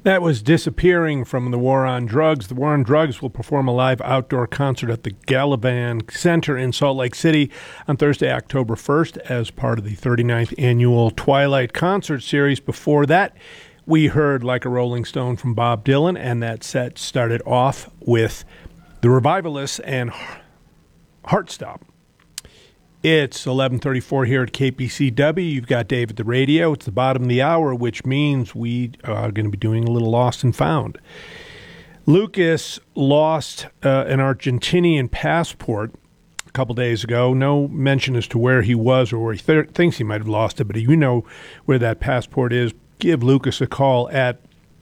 That was Disappearing from the War on Drugs. The War on Drugs will perform a live outdoor concert at the Gallivan Center in Salt Lake City on Thursday, October 1st, as part of the 39th annual Twilight Concert Series. Before that, we heard Like a Rolling Stone from Bob Dylan, and that set started off with The Revivalists and Heartstop. It's 11:34 here at KPCW. You've got Dave at the radio. It's the bottom of the hour, which means we are going to be doing a little Lost and Found. Lucas lost an Argentinian passport a couple days ago. No mention as to where he was or where he thinks he might have lost it, but you know where that passport is. Give Lucas a call at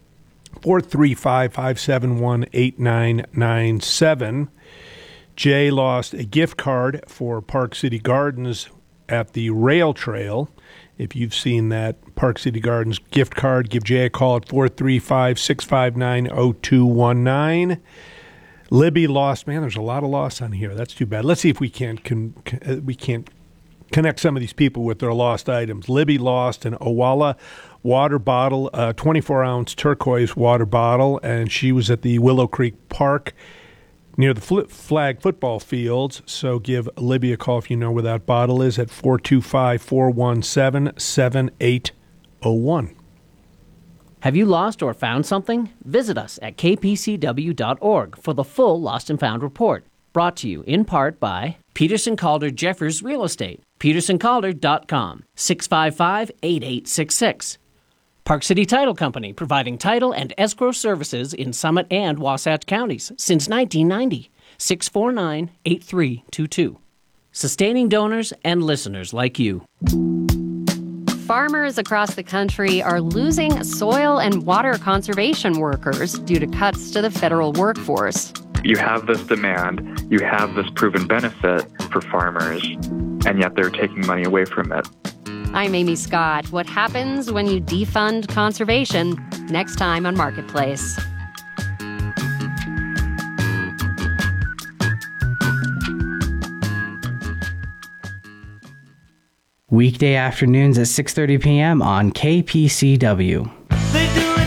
435-571-8997. Jay lost a gift card for Park City Gardens at the Rail Trail. If you've seen that Park City Gardens gift card, give Jay a call at 435-659-0219. Libby lost. Man, there's a lot of loss on here. That's too bad. Let's see if we can't connect some of these people with their lost items. Libby lost an Owala water bottle, a 24-ounce turquoise water bottle, and she was at the Willow Creek Park near the flag football fields. So give Libby a call if you know where that bottle is at 425-417-7801. Have you lost or found something? Visit us at kpcw.org for the full Lost and Found report. Brought to you in part by Peterson Calder Jeffers Real Estate, petersoncalder.com, 655-8866. Park City Title Company, providing title and escrow services in Summit and Wasatch counties since 1990. 649-8322. Sustaining donors and listeners like you. Farmers across the country are losing soil and water conservation workers due to cuts to the federal workforce. You have this demand, you have this proven benefit for farmers, and yet they're taking money away from it. I'm Amy Scott. What happens when you defund conservation? Next time on Marketplace. Weekday afternoons at 6:30 p.m. on KPCW.